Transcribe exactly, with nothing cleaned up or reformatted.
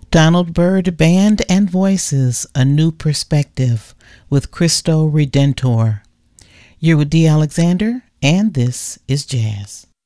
Donald Byrd Band and Voices, A New Perspective with Cristo Redentor. You're with D. Alexander, and this is Jazz.